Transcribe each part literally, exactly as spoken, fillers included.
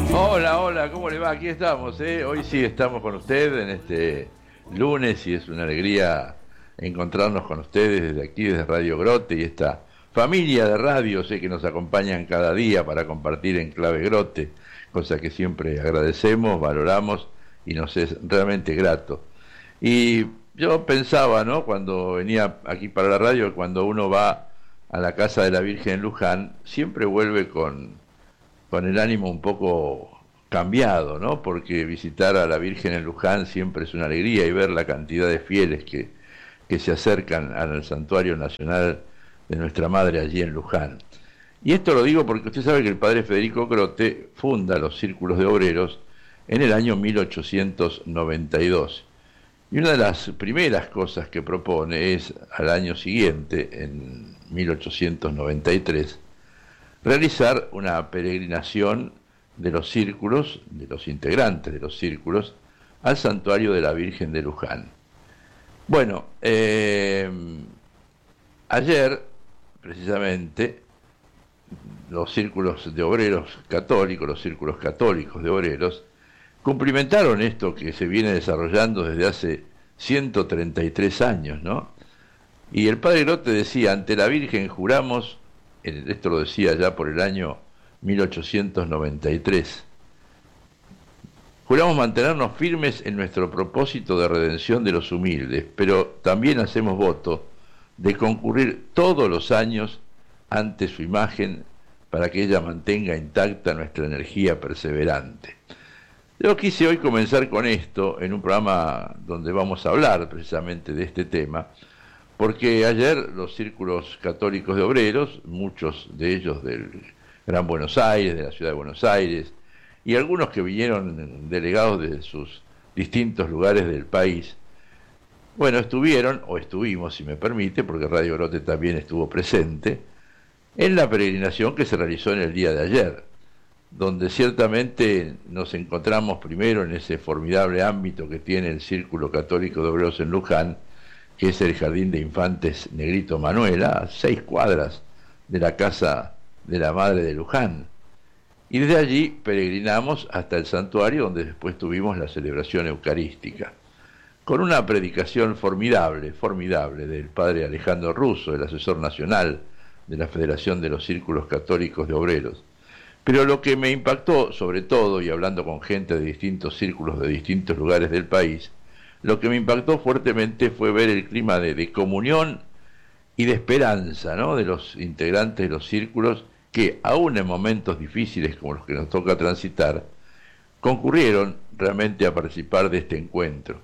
Hola, hola, ¿cómo le va? Aquí estamos, ¿eh? Hoy sí estamos con usted en este lunes y es una alegría encontrarnos con ustedes desde aquí, desde Radio Grote y esta familia de radios, ¿eh? Que nos acompañan cada día para compartir en clave Grote, cosa que siempre agradecemos, valoramos y nos es realmente grato. Y yo pensaba, ¿no? Cuando venía aquí para la radio, cuando uno va a la casa de la Virgen en Luján, siempre vuelve con con el ánimo un poco cambiado, ¿no? Porque visitar a la Virgen en Luján siempre es una alegría y ver la cantidad de fieles que, que se acercan al Santuario Nacional de Nuestra Madre allí en Luján. Y esto lo digo porque usted sabe que el padre Federico Crote funda los Círculos de Obreros en el año mil ochocientos noventa y dos. Y una de las primeras cosas que propone es, al año siguiente, en mil ochocientos noventa y tres, realizar una peregrinación de los círculos, de los integrantes de los círculos, al santuario de la Virgen de Luján. Bueno, eh, ayer, precisamente, los círculos de obreros católicos, los círculos católicos de obreros, cumplimentaron esto que se viene desarrollando desde hace ciento treinta y tres años, ¿no? Y el padre Grote decía, ante la Virgen juramos, esto lo decía ya por el año mil ochocientos noventa y tres, juramos mantenernos firmes en nuestro propósito de redención de los humildes, pero también hacemos voto de concurrir todos los años ante su imagen para que ella mantenga intacta nuestra energía perseverante. Yo quise hoy comenzar con esto en un programa donde vamos a hablar precisamente de este tema, porque ayer los círculos católicos de obreros, muchos de ellos del Gran Buenos Aires, de la ciudad de Buenos Aires, y algunos que vinieron delegados de sus distintos lugares del país, bueno, estuvieron, o estuvimos, si me permite, porque Radio Grote también estuvo presente, en la peregrinación que se realizó en el día de ayer, donde ciertamente nos encontramos primero en ese formidable ámbito que tiene el Círculo Católico de Obreros en Luján, que es el Jardín de Infantes Negrito Manuela, a seis cuadras de la casa de la Madre de Luján. Y desde allí peregrinamos hasta el santuario, donde después tuvimos la celebración eucarística, con una predicación formidable, formidable, del padre Alejandro Russo, el asesor nacional de la Federación de los Círculos Católicos de Obreros. Pero lo que me impactó, sobre todo, y hablando con gente de distintos círculos de distintos lugares del país, lo que me impactó fuertemente fue ver el clima de, de comunión y de esperanza, ¿no?, de los integrantes de los círculos que, aún en momentos difíciles como los que nos toca transitar, concurrieron realmente a participar de este encuentro.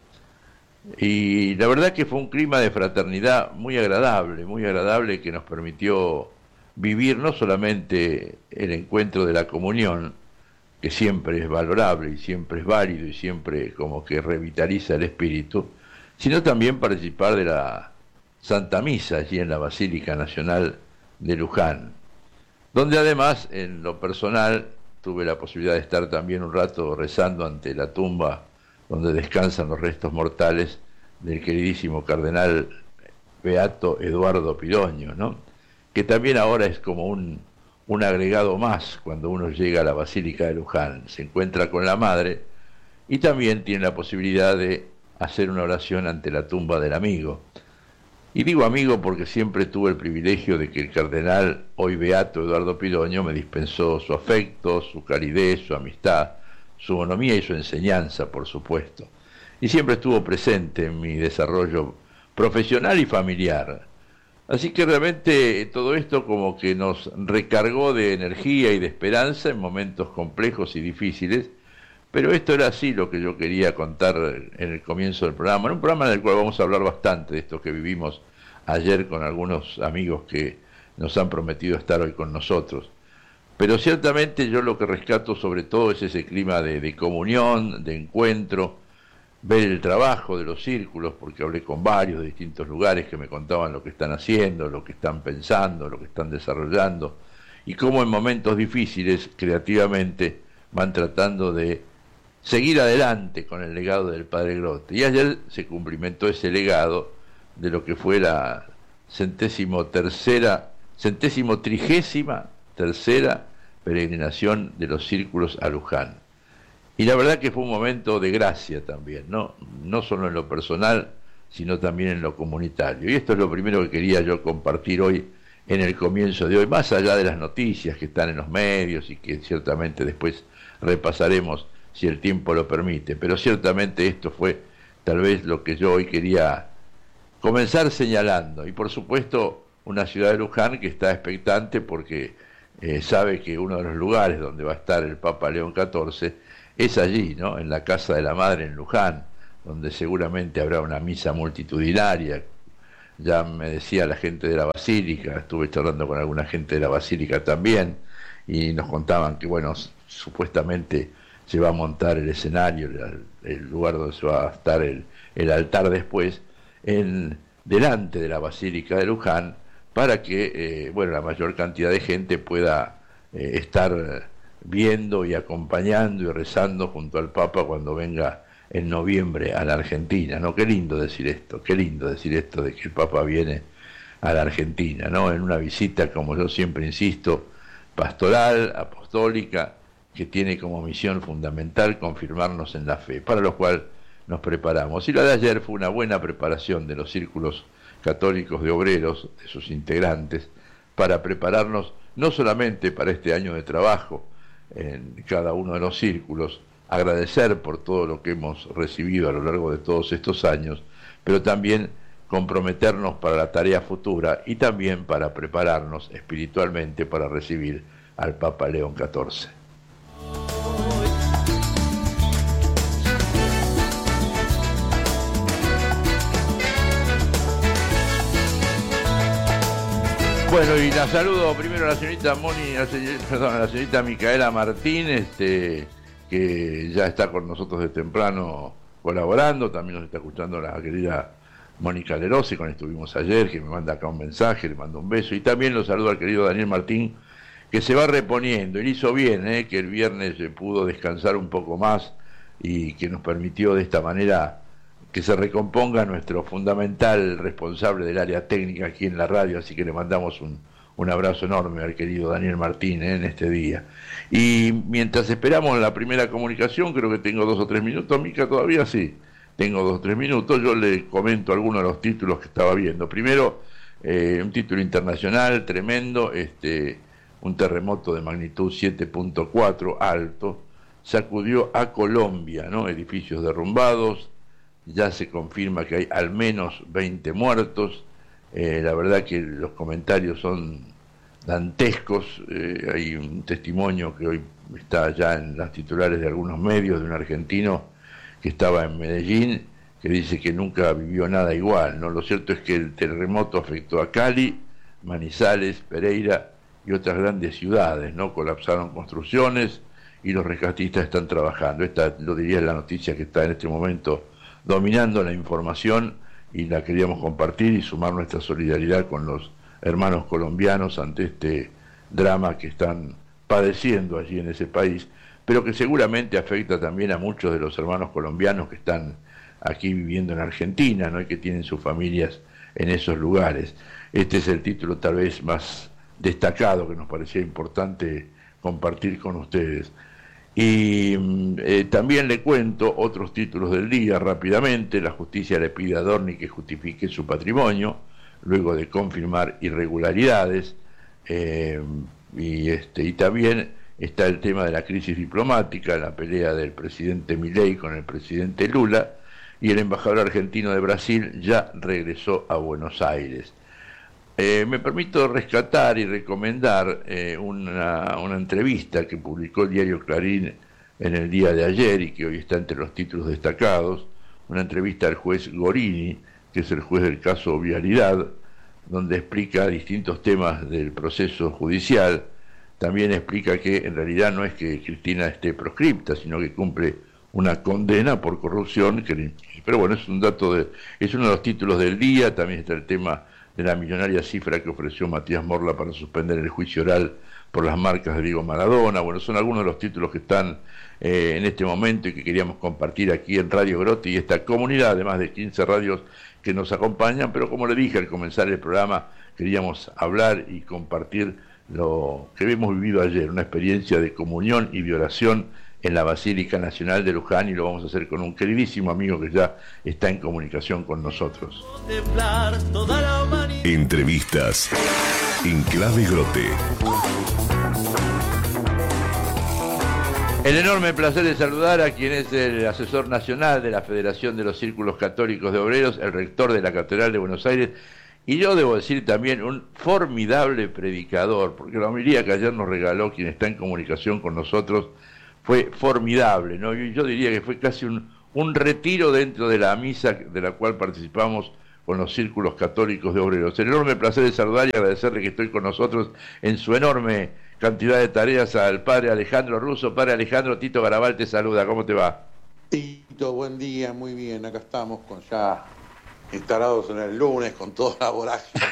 Y la verdad que fue un clima de fraternidad muy agradable, muy agradable, que nos permitió vivir no solamente el encuentro de la comunión, que siempre es valorable y siempre es válido y siempre como que revitaliza el espíritu, sino también participar de la Santa Misa allí en la Basílica Nacional de Luján, donde además, en lo personal, tuve la posibilidad de estar también un rato rezando ante la tumba donde descansan los restos mortales del queridísimo cardenal beato Eduardo Piroño, ¿no?, que también ahora es como un un agregado más cuando uno llega a la Basílica de Luján, se encuentra con la Madre y también tiene la posibilidad de hacer una oración ante la tumba del amigo. Y digo amigo porque siempre tuve el privilegio de que el cardenal, hoy beato Eduardo Piroño, me dispensó su afecto, su calidez, su amistad, su bonomía y su enseñanza, por supuesto. Y siempre estuvo presente en mi desarrollo profesional y familiar. Así que realmente todo esto como que nos recargó de energía y de esperanza en momentos complejos y difíciles, pero esto era así lo que yo quería contar en el comienzo del programa, en un programa en el cual vamos a hablar bastante de esto que vivimos ayer con algunos amigos que nos han prometido estar hoy con nosotros. Pero ciertamente yo lo que rescato sobre todo es ese clima de, de comunión, de encuentro, ver el trabajo de los círculos, porque hablé con varios de distintos lugares que me contaban lo que están haciendo, lo que están pensando, lo que están desarrollando, y cómo en momentos difíciles, creativamente, van tratando de seguir adelante con el legado del padre Grote. Y ayer se cumplimentó ese legado de lo que fue la centésimo tercera, centésimo trigésima tercera peregrinación de los círculos a Luján. Y la verdad que fue un momento de gracia también, ¿no? No solo en lo personal, sino también en lo comunitario. Y esto es lo primero que quería yo compartir hoy en el comienzo de hoy, más allá de las noticias que están en los medios y que ciertamente después repasaremos si el tiempo lo permite. Pero ciertamente esto fue tal vez lo que yo hoy quería comenzar señalando. Y por supuesto una ciudad de Luján que está expectante porque eh, sabe que uno de los lugares donde va a estar el Papa León catorce es allí, ¿no? En la Casa de la Madre en Luján, donde seguramente habrá una misa multitudinaria. Ya me decía la gente de la Basílica, estuve charlando con alguna gente de la Basílica también, y nos contaban que, bueno, supuestamente se va a montar el escenario, el, el lugar donde se va a estar el, el altar después, en, delante de la Basílica de Luján, para que, eh, bueno, la mayor cantidad de gente pueda eh, estar viendo y acompañando y rezando junto al Papa cuando venga en noviembre a la Argentina, ¿no? Qué lindo decir esto, qué lindo decir esto de que el Papa viene a la Argentina, ¿no? En una visita, como yo siempre insisto, pastoral, apostólica, que tiene como misión fundamental confirmarnos en la fe, para lo cual nos preparamos. Y la de ayer fue una buena preparación de los círculos católicos de obreros, de sus integrantes, para prepararnos no solamente para este año de trabajo en cada uno de los círculos, agradecer por todo lo que hemos recibido a lo largo de todos estos años, pero también comprometernos para la tarea futura y también para prepararnos espiritualmente para recibir al Papa León catorce. Bueno, y la saludo primero a la señorita Moni, a la, perdón, a la señorita Micaela Martín, este, que ya está con nosotros de temprano colaborando. También nos está escuchando la querida Mónica Lerosi, con quien estuvimos ayer, que me manda acá un mensaje, le mando un beso. Y también lo saludo al querido Daniel Martín, que se va reponiendo. Y hizo bien, ¿eh? Que el viernes pudo descansar un poco más y que nos permitió de esta manera que se recomponga nuestro fundamental responsable del área técnica aquí en la radio. Así que le mandamos un, un abrazo enorme al querido Daniel Martín, ¿eh? En este día. Y mientras esperamos la primera comunicación, creo que tengo dos o tres minutos, Mica, todavía sí, tengo dos o tres minutos, yo le comento algunos de los títulos que estaba viendo. Primero, eh, un título internacional tremendo, este, un terremoto de magnitud siete punto cuatro alto, sacudió a Colombia, ¿no? Edificios derrumbados, ya se confirma que hay al menos veinte muertos, eh, la verdad que los comentarios son dantescos. Eh, hay un testimonio que hoy está ya en las titulares de algunos medios de un argentino que estaba en Medellín, que dice que nunca vivió nada igual, ¿no? Lo cierto es que el terremoto afectó a Cali, Manizales, Pereira y otras grandes ciudades, ¿no? Colapsaron construcciones y los rescatistas están trabajando. Esta, lo diría, es la noticia que está en este momento dominando la información, y la queríamos compartir y sumar nuestra solidaridad con los hermanos colombianos ante este drama que están padeciendo allí en ese país, pero que seguramente afecta también a muchos de los hermanos colombianos que están aquí viviendo en Argentina, ¿no? Y que tienen sus familias en esos lugares. Este es el título tal vez más destacado que nos parecía importante compartir con ustedes. Y eh, también le cuento otros títulos del día rápidamente. La justicia le pide a Adorni que justifique su patrimonio luego de confirmar irregularidades, eh, y, este, y también está el tema de la crisis diplomática, la pelea del presidente Milei con el presidente Lula, y el embajador argentino de Brasil ya regresó a Buenos Aires. Eh, me permito rescatar y recomendar eh, una, una entrevista que publicó el diario Clarín en el día de ayer y que hoy está entre los títulos destacados, una entrevista al juez Gorini, que es el juez del caso Vialidad, donde explica distintos temas del proceso judicial. También explica que en realidad no es que Cristina esté proscripta, sino que cumple una condena por corrupción, que, pero bueno, es un dato de, es uno de los títulos del día. También está el tema de la millonaria cifra que ofreció Matías Morla para suspender el juicio oral por las marcas de Diego Maradona. Bueno, son algunos de los títulos que están eh, en este momento y que queríamos compartir aquí en Radio Grote y esta comunidad, además de quince radios que nos acompañan. Pero como le dije al comenzar el programa, queríamos hablar y compartir lo que hemos vivido ayer, una experiencia de comunión y de oración en la Basílica Nacional de Luján, y lo vamos a hacer con un queridísimo amigo que ya está en comunicación con nosotros. Entrevistas en Clave Grote. El enorme placer de saludar a quien es el asesor nacional de la Federación de los Círculos Católicos de Obreros, el rector de la Catedral de Buenos Aires, y yo debo decir también un formidable predicador, porque la homilía que ayer nos regaló quien está en comunicación con nosotros fue formidable, ¿no? Yo, yo diría que fue casi un, un retiro dentro de la misa de la cual participamos con los Círculos Católicos de Obreros. El enorme placer de saludar y agradecerle que estoy con nosotros en su enorme cantidad de tareas al padre Alejandro Russo. Padre Alejandro, Tito Garabal te saluda, ¿cómo te va? Tito, buen día, muy bien, acá estamos con ya instalados en el lunes con toda la vorágine.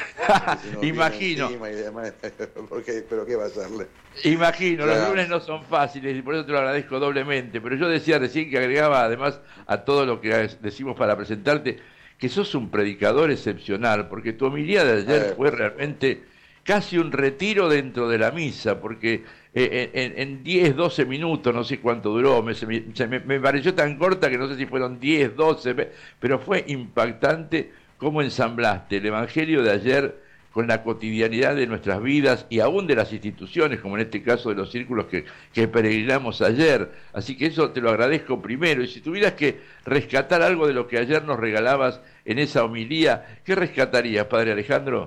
Imagino. Y demás, porque, pero ¿qué va a hacerle? Imagino, claro. Los lunes no son fáciles y por eso te lo agradezco doblemente, pero yo decía recién que agregaba además a todo lo que decimos para presentarte, que sos un predicador excepcional, porque tu homilía de ayer eh, fue realmente casi un retiro dentro de la misa, porque eh, en, en diez, doce minutos, no sé cuánto duró, me, se me, se me, me pareció tan corta que no sé si fueron diez, doce, pero fue impactante cómo ensamblaste el Evangelio de ayer con la cotidianidad de nuestras vidas y aún de las instituciones, como en este caso de los círculos que, que peregrinamos ayer. Así que eso te lo agradezco primero. Y si tuvieras que rescatar algo de lo que ayer nos regalabas en esa homilía, ¿qué rescatarías, Padre Alejandro?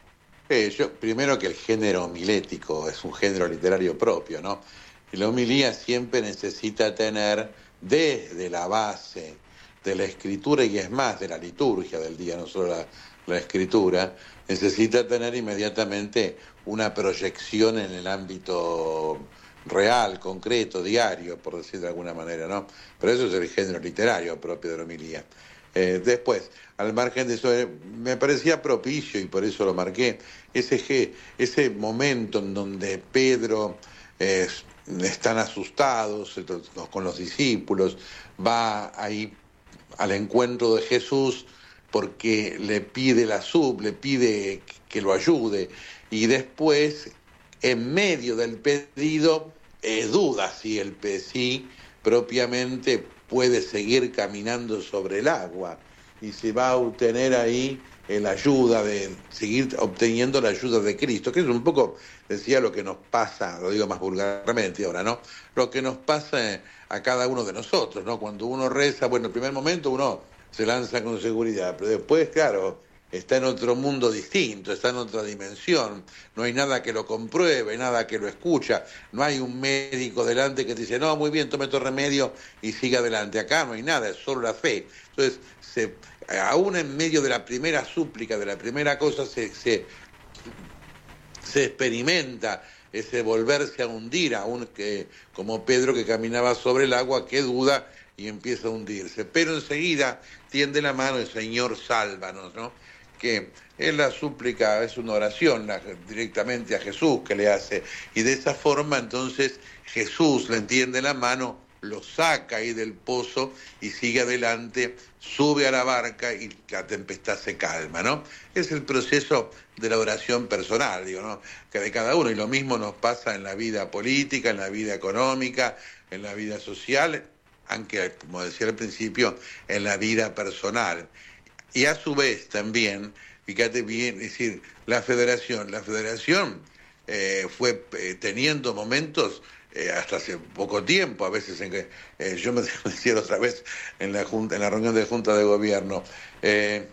Eh, yo, primero que el género homilético es un género literario propio, ¿no? Y la homilía siempre necesita tener desde la base de la escritura, y es más, de la liturgia del día, no solo la, la escritura, necesita tener inmediatamente una proyección en el ámbito real, concreto, diario, por decir de alguna manera, ¿no? Pero eso es el género literario propio de la homilía. Eh, después, al margen de eso, eh, me parecía propicio, y por eso lo marqué, ese, ese momento en donde Pedro eh, están asustados con los discípulos, va ahí al encuentro de Jesús porque le pide la sub, le pide que lo ayude, y después, en medio del pedido, eh, duda si el sí propiamente puede seguir caminando sobre el agua, y se va a obtener ahí la ayuda de seguir obteniendo la ayuda de Cristo, que es un poco, decía, lo que nos pasa, lo digo más vulgarmente ahora, ¿no? Lo que nos pasa a cada uno de nosotros, ¿no? Cuando uno reza, bueno, en el primer momento uno se lanza con seguridad, pero después, claro, está en otro mundo distinto, está en otra dimensión, no hay nada que lo compruebe, nada que lo escucha, no hay un médico delante que te dice, no, muy bien, tome tu remedio y siga adelante. Acá no hay nada, es solo la fe. Entonces, se, aún en medio de la primera súplica, de la primera cosa, se, se, se experimenta ese volverse a hundir, aún que, como Pedro que caminaba sobre el agua, que duda y empieza a hundirse. Pero enseguida tiende la mano el Señor, sálvanos, ¿no? Que es la súplica, es una oración la, directamente a Jesús que le hace, y de esa forma entonces Jesús le tiende la mano, lo saca ahí del pozo y sigue adelante, sube a la barca y la tempestad se calma, ¿no? Es el proceso de la oración personal, digo, ¿no? Que de cada uno, y lo mismo nos pasa en la vida política, en la vida económica, en la vida social, aunque, como decía al principio, en la vida personal. Y a su vez también, fíjate bien, es decir, la federación, la federación eh, fue eh, teniendo momentos eh, hasta hace poco tiempo, a veces en que eh, yo me decía otra vez en la junta, en la reunión de Junta de Gobierno, eh,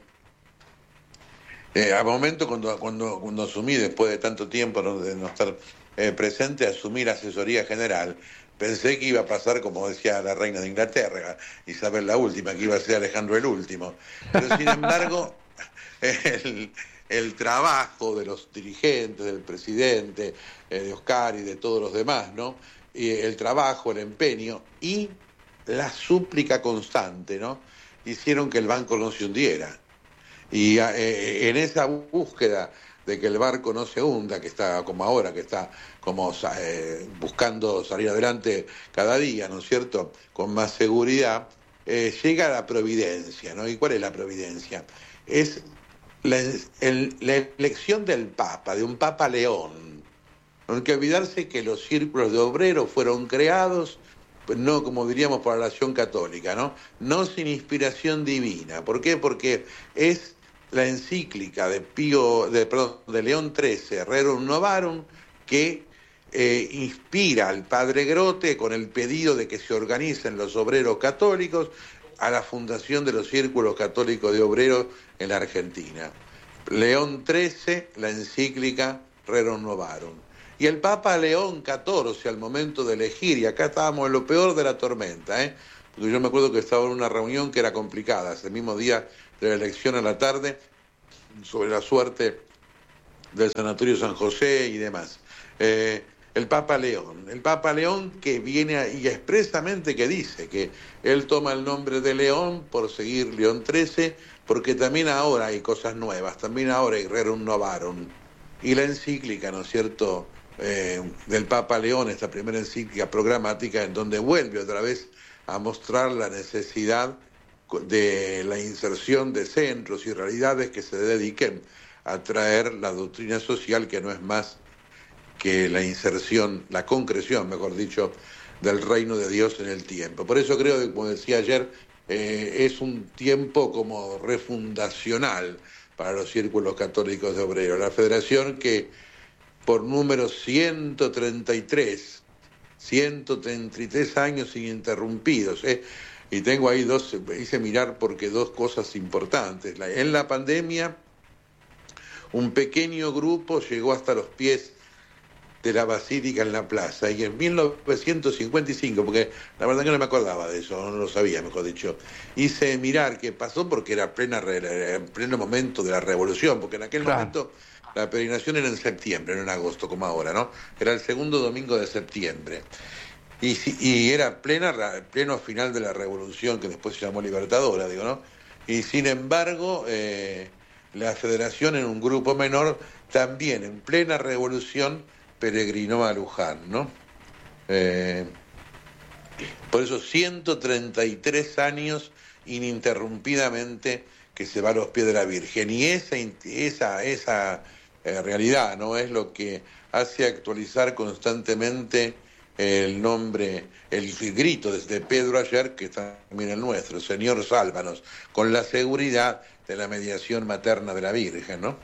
eh, a momento cuando, cuando, cuando asumí, después de tanto tiempo ¿no? de no estar eh, presente, asumí la asesoría general. Pensé que iba a pasar, como decía la reina de Inglaterra, Isabel la última, que iba a ser Alejandro el último. Pero sin embargo, el, el trabajo de los dirigentes, del presidente, eh, de Oscar y de todos los demás, ¿no? Y el trabajo, el empeño y la súplica constante, ¿no? Hicieron que el banco no se hundiera. Y eh, en esa búsqueda de que el barco no se hunda, que está como ahora, que está como eh, buscando salir adelante cada día, ¿no es cierto?, con más seguridad, eh, llega la providencia, ¿no? ¿Y cuál es la providencia? Es la, el, la elección del Papa, de un Papa León, No hay que olvidarse que los círculos de obreros fueron creados, no como diríamos por la nación católica, ¿no? No sin inspiración divina. ¿Por qué? Porque es la encíclica de Pío, de, perdón, de León trece, Rerum Novarum, que eh, inspira al padre Grote con el pedido de que se organicen los obreros católicos a la fundación de los círculos católicos de obreros en la Argentina. León trece, la encíclica Rerum Novarum. Y el Papa León catorce, al momento de elegir, y acá estábamos en lo peor de la tormenta, ¿eh? Porque yo me acuerdo que estaba en una reunión que era complicada, ese mismo día de la elección a la tarde, sobre la suerte del Sanatorio San José y demás. Eh, el Papa León, el Papa León que viene a, y expresamente que dice que él toma el nombre de León por seguir León trece, porque también ahora hay cosas nuevas, también ahora hay Rerum Novarum. Y la encíclica, ¿no es cierto?, eh, del Papa León, esta primera encíclica programática, en donde vuelve otra vez a mostrar la necesidad de la inserción de centros y realidades que se dediquen a traer la doctrina social, que no es más que la inserción, la concreción, mejor dicho, del reino de Dios en el tiempo. Por eso creo que, como decía ayer, eh, es un tiempo como refundacional para los círculos católicos de obreros. La federación que por número ciento treinta y tres, ciento treinta y tres años ininterrumpidos, ¿eh? Y tengo ahí dos, hice mirar porque dos cosas importantes. En la pandemia, un pequeño grupo llegó hasta los pies de la Basílica en la Plaza, y en mil novecientos cincuenta y cinco, porque la verdad que no me acordaba de eso, no lo sabía, mejor dicho, hice mirar qué pasó, porque era plena, en pleno momento de la Revolución, porque en aquel claro. momento la peregrinación era en septiembre, no en agosto como ahora, ¿no? Era el segundo domingo de septiembre. Y, y era plena, pleno final de la Revolución, que después se llamó Libertadora, digo, ¿no? Y sin embargo, eh, la Federación, en un grupo menor, también en plena Revolución, peregrinó a Luján, ¿no? Eh, por eso ciento treinta y tres años ininterrumpidamente que se va a los pies de la Virgen. Y esa, esa, esa eh, realidad, ¿no?, es lo que hace actualizar constantemente el nombre, el grito desde Pedro ayer, que está también el nuestro, Señor, sálvanos, con la seguridad de la mediación materna de la Virgen, ¿no?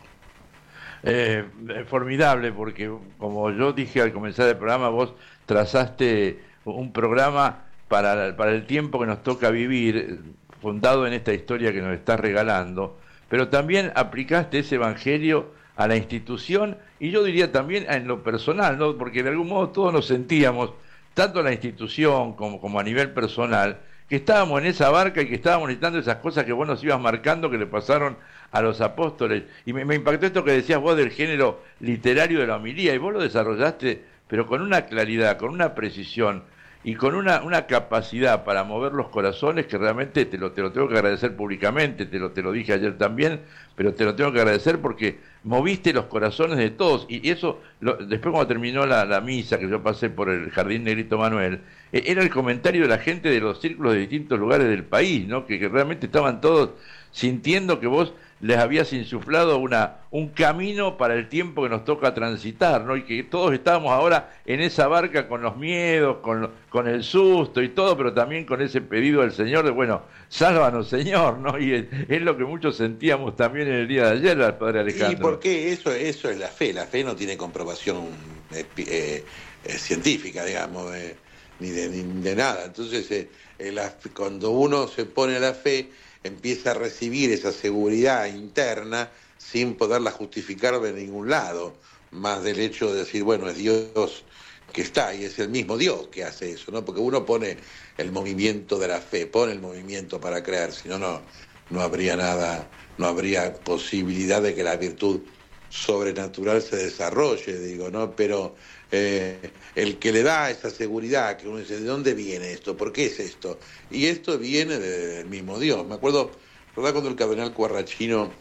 Eh, formidable, porque como yo dije al comenzar el programa, vos trazaste un programa para, para el tiempo que nos toca vivir, fundado en esta historia que nos estás regalando, pero también aplicaste ese evangelio a la institución, y yo diría también en lo personal, ¿no? Porque de algún modo todos nos sentíamos, tanto en la institución como, como a nivel personal, que estábamos en esa barca y que estábamos necesitando esas cosas que vos nos ibas marcando, que le pasaron a los apóstoles. Y me, me impactó esto que decías vos del género literario de la homilía, y vos lo desarrollaste, pero con una claridad, con una precisión y con una, una capacidad para mover los corazones que realmente te lo, te lo tengo que agradecer públicamente, te lo, te lo dije ayer también, pero te lo tengo que agradecer porque moviste los corazones de todos. Y eso, lo, después cuando terminó la, la misa, que yo pasé por el Jardín Negrito Manuel, eh, era el comentario de la gente de los círculos de distintos lugares del país, ¿no? Que, que realmente estaban todos sintiendo que vos les habías insuflado una un camino para el tiempo que nos toca transitar, ¿no? Y que todos estábamos ahora en esa barca con los miedos, con, lo, con el susto y todo, pero también con ese pedido del Señor de, bueno, sálvanos, Señor, ¿no? Y es, es lo que muchos sentíamos también en el día de ayer, al Padre Alejandro. ¿Y por qué? Eso, eso es la fe. La fe no tiene comprobación eh, eh, eh, científica, digamos, eh, ni, de, ni de nada. Entonces, eh, eh, la, cuando uno se pone a la fe, empieza a recibir esa seguridad interna sin poderla justificar de ningún lado, más del hecho de decir, bueno, es Dios que está, y es el mismo Dios que hace eso, ¿no? Porque uno pone el movimiento de la fe, pone el movimiento para creer, si no, no, no habría nada, no habría posibilidad de que la virtud sobrenatural se desarrolle, digo, ¿no? Pero eh, el que le da esa seguridad, que uno dice, ¿de dónde viene esto? ¿Por qué es esto? Y esto viene del mismo Dios. Me acuerdo, ¿verdad?, cuando el cardenal Cuarrachino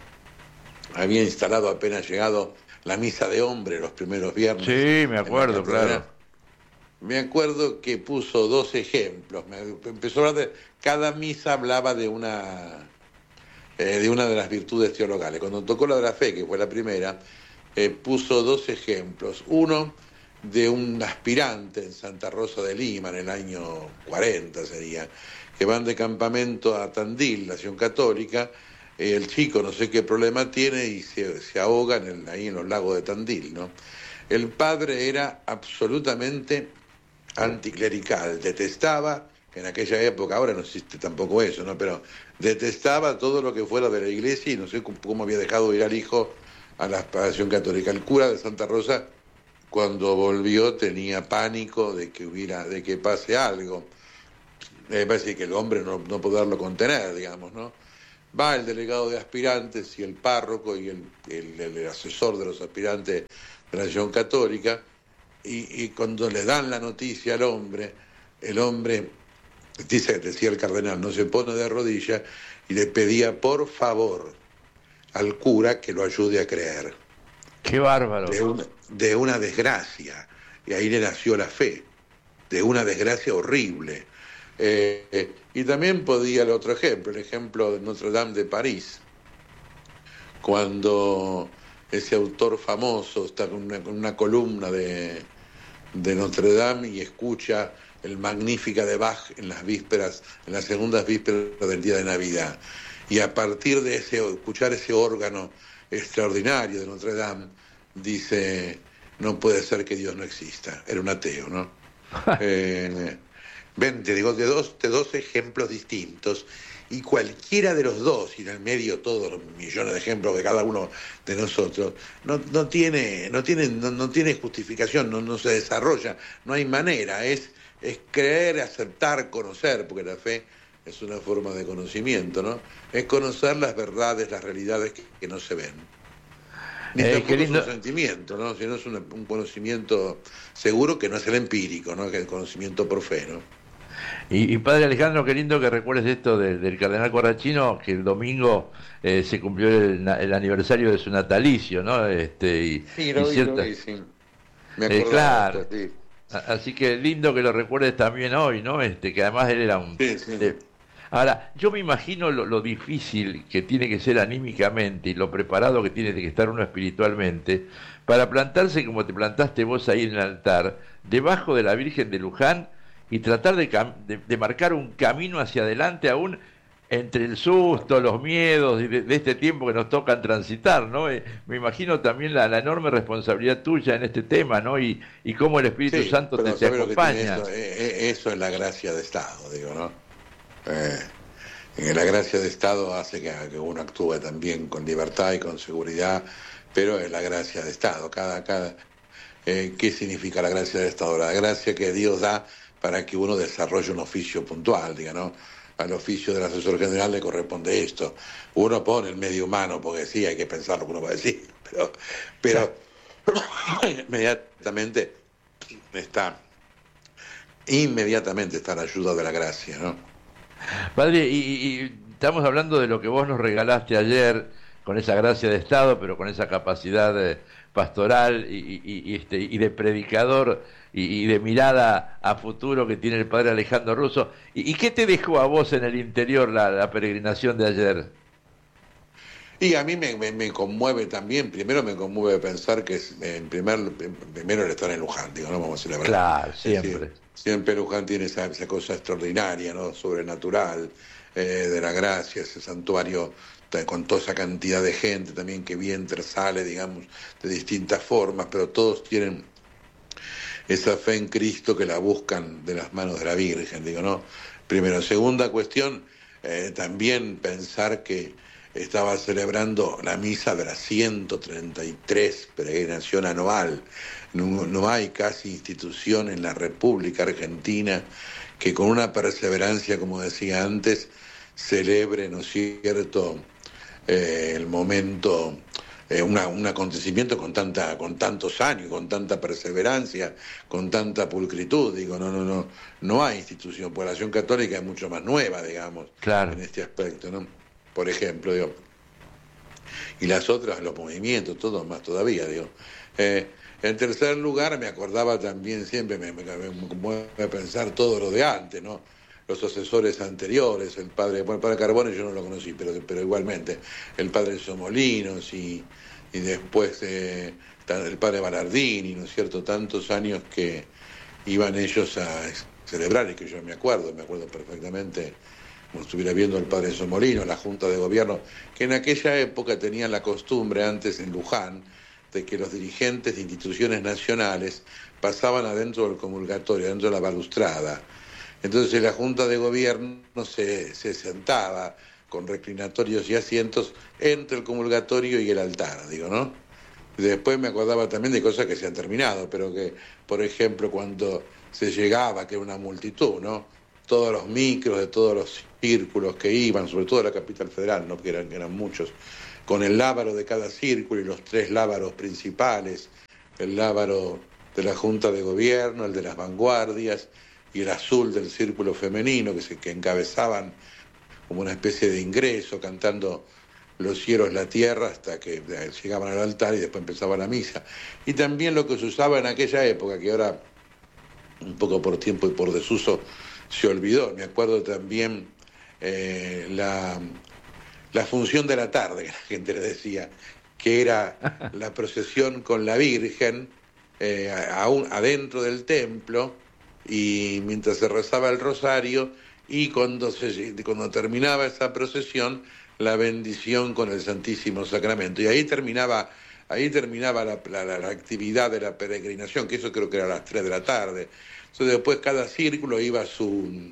había instalado, apenas llegado, la misa de hombre los primeros viernes. Sí, me acuerdo, claro. Me acuerdo que puso dos ejemplos. Me empezó a hablar de, cada misa hablaba de una, eh, de una de las virtudes teologales. Cuando tocó la de la fe, que fue la primera, eh, puso dos ejemplos. Uno, de un aspirante en Santa Rosa de Lima en el año cuarenta sería, que van de campamento a Tandil, Nación Católica. Eh, el chico no sé qué problema tiene y se, se ahoga en el, ahí en los lagos de Tandil, ¿no? El padre era absolutamente anticlerical, detestaba, en aquella época, ahora no existe tampoco eso, ¿no? Pero detestaba todo lo que fuera de la iglesia y no sé cómo, cómo había dejado ir al hijo a la Nación Católica. El cura de Santa Rosa, cuando volvió, tenía pánico de que hubiera, de que pase algo. Me parece que el hombre no, no poderlo contener, digamos, ¿no? Va el delegado de aspirantes y el párroco y el, el, el asesor de los aspirantes de la Nación Católica, y, y cuando le dan la noticia al hombre, el hombre, dice, decía el cardenal, no se pone de rodillas y le pedía por favor al cura que lo ayude a creer. ¡Qué bárbaro! De una, de una desgracia, y ahí le nació la fe, de una desgracia horrible. Eh, eh, y también podía el otro ejemplo, el ejemplo de Notre Dame de París, cuando ese autor famoso está con una, con una columna de, de Notre Dame y escucha el Magnífica de Bach en las vísperas, en las segundas vísperas del día de Navidad. Y a partir de ese, escuchar ese órgano extraordinario de Notre Dame, dice, no puede ser que Dios no exista. Era un ateo, ¿no? eh, ven, te digo, de dos, de dos ejemplos distintos, y cualquiera de los dos, y en el medio todos los millones de ejemplos de cada uno de nosotros, no, no tiene, no tiene, no, no tiene justificación, no, no se desarrolla, no hay manera, es, es creer, aceptar, conocer, porque la fe es una forma de conocimiento, ¿no? Es conocer las verdades, las realidades que, que no se ven. Ni Eh, tampoco lindo... es un sentimiento, ¿no? Sino es un, un conocimiento seguro, que no es el empírico, ¿no? Que es el conocimiento por fe, ¿no? Y, y padre Alejandro, qué lindo que recuerdes esto de, del cardenal Corrachino, que el domingo eh, se cumplió el, el aniversario de su natalicio, ¿no? Este, y, sí, lo y vi, cierta... lo vi, sí. Me eh, acordaba, claro. esto, sí. Así que lindo que lo recuerdes también hoy, ¿no? Este, que además él era un... Sí, sí. De... Ahora, yo me imagino lo, lo difícil que tiene que ser anímicamente y lo preparado que tiene que estar uno espiritualmente para plantarse como te plantaste vos ahí en el altar, debajo de la Virgen de Luján, y tratar de, de, de marcar un camino hacia adelante aún entre el susto, los miedos de, de este tiempo que nos tocan transitar, ¿no? Eh, me imagino también la, la enorme responsabilidad tuya en este tema, ¿no? Y, y cómo el Espíritu Sí, Santo te, te acompaña. Eso? Eh, eso es la gracia de Estado, digo, ¿no? Eh, la gracia de Estado hace que, que uno actúe también con libertad y con seguridad, pero es la gracia de Estado. Cada, cada, eh, ¿qué significa la gracia de Estado? La gracia que Dios da para que uno desarrolle un oficio puntual, diga, ¿no? Al oficio del asesor general le corresponde esto. Uno pone el medio humano, porque sí, hay que pensar lo que uno va a decir, pero, pero inmediatamente está, inmediatamente está la ayuda de la gracia, ¿no? Padre, y, y estamos hablando de lo que vos nos regalaste ayer, con esa gracia de Estado, pero con esa capacidad eh, pastoral y, y, y, este, y de predicador y, y de mirada a futuro que tiene el padre Alejandro Russo. ¿Y, y qué te dejó a vos en el interior la, la peregrinación de ayer? Y a mí me, me, me conmueve también, primero me conmueve pensar que es, en primer, primero el estar en Luján, digo, no vamos a decir la verdad. Claro, siempre. Es decir, siempre Luján tiene esa, esa cosa extraordinaria, ¿no? Sobrenatural, eh, de la gracia, ese santuario con toda esa cantidad de gente también que entra, sale, digamos, de distintas formas, pero todos tienen esa fe en Cristo que la buscan de las manos de la Virgen, digo, ¿no? Primero. Segunda cuestión, eh, también pensar que estaba celebrando la misa de la ciento treinta y tres peregrinación anual. No, no hay casi institución en la República Argentina que con una perseverancia, como decía antes, celebre, ¿no es cierto?, eh, el momento, eh, una, un acontecimiento con tanta, con tantos años, con tanta perseverancia, con tanta pulcritud. Digo, no, no, no, no hay institución. Pues la Acción Católica es mucho más nueva, digamos, claro, en este aspecto, ¿no? Por ejemplo, digo, y las otras, los movimientos, todo más todavía, digo. Eh, en tercer lugar, me acordaba también siempre, me, me, me conmueve pensar todo lo de antes, ¿no? Los asesores anteriores, el padre, bueno, el padre Carbone yo no lo conocí, pero, pero igualmente, el padre Somolinos y, y después eh, el padre Balardini, ¿no es cierto? Tantos años que iban ellos a celebrar, y que yo me acuerdo, me acuerdo perfectamente, como estuviera viendo el padre Somolino, la Junta de Gobierno, que en aquella época tenían la costumbre, antes en Luján, de que los dirigentes de instituciones nacionales pasaban adentro del comulgatorio, adentro de la balustrada. Entonces la Junta de Gobierno se, se sentaba con reclinatorios y asientos entre el comulgatorio y el altar, digo, ¿no? Y después me acordaba también de cosas que se han terminado, pero que, por ejemplo, cuando se llegaba, que era una multitud, ¿no? Todos los micros de todos los círculos que iban, sobre todo de la capital federal, ¿no? Que eran, eran muchos, con el lábaro de cada círculo y los tres lábaros principales, el lábaro de la Junta de Gobierno, el de las vanguardias y el azul del círculo femenino, que, se, que encabezaban como una especie de ingreso, cantando Los cielos, la tierra, hasta que llegaban al altar y después empezaba la misa. Y también lo que se usaba en aquella época, que ahora un poco por tiempo y por desuso se olvidó. Me acuerdo también eh, la, la función de la tarde, que la gente le decía, que era la procesión con la Virgen eh, aún adentro del templo, y mientras se rezaba el rosario, y cuando, se, cuando terminaba esa procesión, la bendición con el Santísimo Sacramento. Y ahí terminaba, ahí terminaba la, la, la actividad de la peregrinación, que eso creo que era a las tres de la tarde. Entonces después cada círculo iba a su,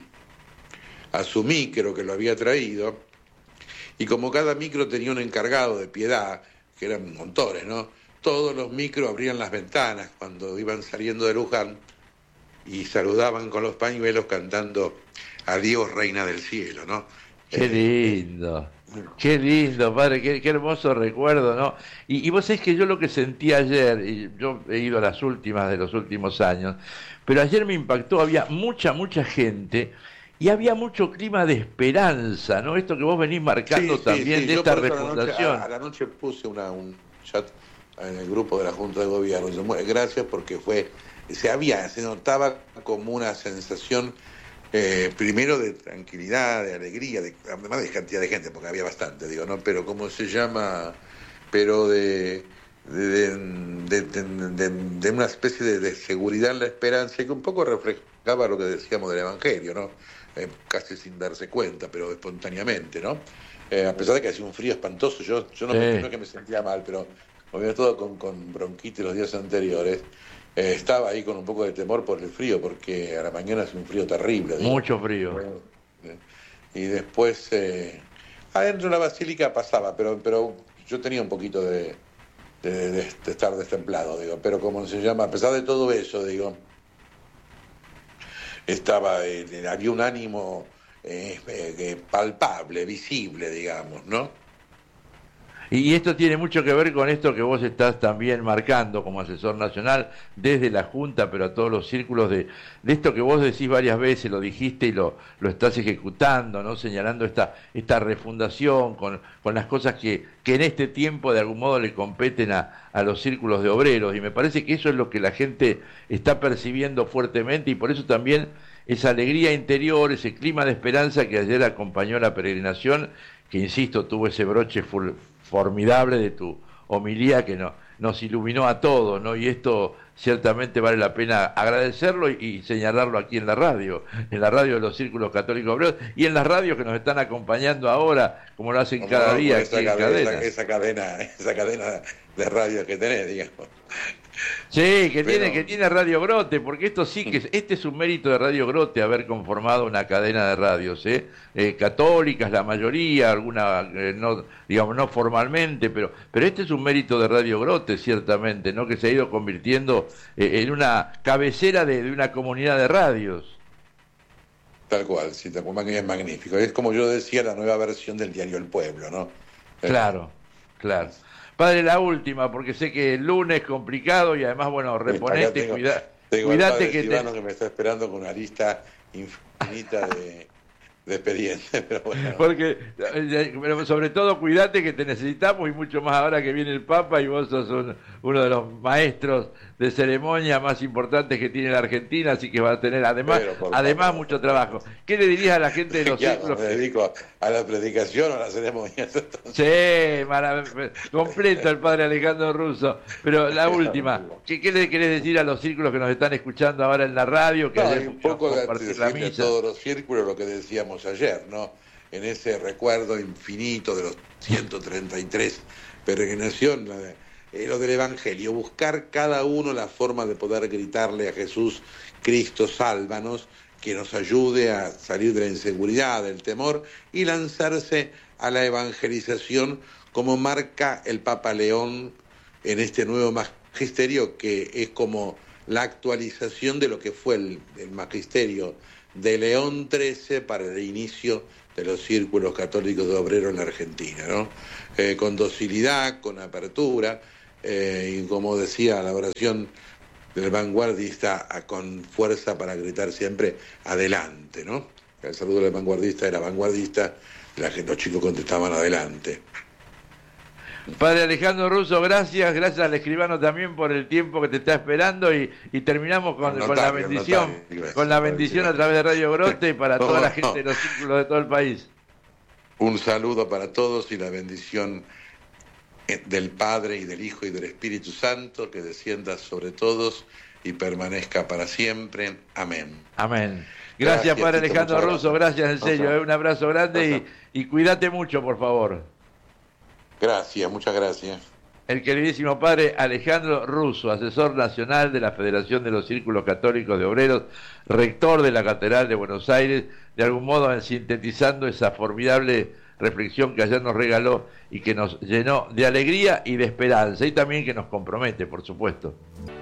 a su micro que lo había traído, y como cada micro tenía un encargado de piedad, que eran montones, ¿no? Todos los micros abrían las ventanas cuando iban saliendo de Luján y saludaban con los pañuelos cantando Adiós, Reina del Cielo, ¿no? Qué lindo, qué lindo, padre, qué, qué hermoso recuerdo, ¿no? Y, y vos sabés que yo lo que sentí ayer, y yo he ido a las últimas de los últimos años, pero ayer me impactó, había mucha, mucha gente y había mucho clima de esperanza, ¿no? Esto que vos venís marcando sí, también sí, sí. de Yo esta por eso refundación. A la, noche, a la noche puse una, un chat en el grupo de la Junta de Gobierno. Gracias, porque fue, se había, se notaba como una sensación, eh, primero de tranquilidad, de alegría, de, además de cantidad de gente, porque había bastante, digo, ¿no? Pero ¿cómo se llama? Pero de, de, de, de, de, de una especie de, de seguridad en la esperanza, que un poco reflejaba lo que decíamos del Evangelio, ¿no? Eh, casi sin darse cuenta, pero espontáneamente, ¿no? Eh, a pesar de que hacía un frío espantoso, yo, yo no, sí. me, no que me sentía mal, pero sobre todo con, con bronquitis los días anteriores, eh, estaba ahí con un poco de temor por el frío, porque a la mañana hace un frío terrible. Digo. Mucho frío. Eh, y después, eh, adentro de la basílica pasaba, pero, pero yo tenía un poquito de, de, de, de estar destemplado, digo, pero como se llama, a pesar de todo eso, digo, estaba, eh, había un ánimo eh, eh, palpable, visible, digamos, ¿no? Y esto tiene mucho que ver con esto que vos estás también marcando como asesor nacional desde la Junta, pero a todos los círculos de, de esto que vos decís varias veces, lo dijiste y lo, lo estás ejecutando, ¿no? Señalando esta, esta refundación con, con las cosas que, que en este tiempo de algún modo le competen a, a los círculos de obreros, y me parece que eso es lo que la gente está percibiendo fuertemente, y por eso también esa alegría interior, ese clima de esperanza que ayer acompañó la peregrinación, que insisto, tuvo ese broche full, formidable de tu homilía que no, nos iluminó a todos, ¿no? Y esto ciertamente vale la pena agradecerlo y, y señalarlo aquí en la radio, en la radio de los Círculos Católicos Obreros, y en las radios que nos están acompañando ahora, como lo hacen como cada no, día esa aquí cadena, en cadena. Esa, esa cadena, esa cadena de radio que tenés, digamos. Sí, que Pero... tiene que tiene Radio Grote, porque esto sí que es, este es un mérito de Radio Grote, haber conformado una cadena de radios, ¿eh? Eh, católicas la mayoría, alguna eh, no, digamos no formalmente, pero pero este es un mérito de Radio Grote, ciertamente, ¿no? Que se ha ido convirtiendo eh, en una cabecera de, de una comunidad de radios. Tal cual, sí, tal cual, es magnífico. Es como yo decía, la nueva versión del diario El Pueblo, ¿no? Claro, claro. Padre, la última, porque sé que el lunes es complicado y además, bueno, reponete, tengo, cuida, tengo cuidate que Silvano te... que me está esperando con una lista infinita de, de expedientes. Pero bueno. Porque, pero sobre todo, cuidate que te necesitamos, y mucho más ahora que viene el Papa y vos sos un, uno de los maestros de ceremonia más importantes que tiene la Argentina, así que va a tener además además favor. mucho trabajo. ¿Qué le dirías a la gente de los ya, círculos? Me dedico a la predicación o a la ceremonia. Sí, completo el padre Alejandro Russo. Pero la última, ¿qué, ¿qué le querés decir a los círculos que nos están escuchando ahora en la radio? Que no, ayer un poco de compartir la misa. Todos los círculos, lo que decíamos ayer, ¿no? En ese recuerdo infinito de los ciento treinta y tres peregrinación, la de, eh, lo del Evangelio, buscar cada uno la forma de poder gritarle a Jesús, Cristo, sálvanos, que nos ayude a salir de la inseguridad, del temor, y lanzarse a la evangelización, como marca el Papa León en este nuevo magisterio, que es como la actualización de lo que fue el, el magisterio de León trece para el inicio de los círculos católicos de obreros en la Argentina, ¿no? Eh, con docilidad, con apertura, eh, y como decía la oración del vanguardista, a, con fuerza para gritar siempre adelante, ¿no? El saludo del vanguardista era vanguardista, la gente, los chicos contestaban adelante. Padre Alejandro Russo, gracias, gracias al escribano también por el tiempo que te está esperando, y, y terminamos con, notario, con la bendición, notario, con la bendición a través de Radio Grote para toda la gente de los círculos de todo el país. Un saludo para todos y la bendición del Padre y del Hijo y del Espíritu Santo, que descienda sobre todos y permanezca para siempre. Amén. Amén. Gracias, gracias Padre Tito, Alejandro Russo, gracias en serio, eh, un abrazo grande y, y cuídate mucho, por favor. Gracias, muchas gracias. El queridísimo Padre Alejandro Russo, asesor nacional de la Federación de los Círculos Católicos de Obreros, rector de la Catedral de Buenos Aires, de algún modo sintetizando esa formidable reflexión que ayer nos regaló y que nos llenó de alegría y de esperanza, y también que nos compromete, por supuesto.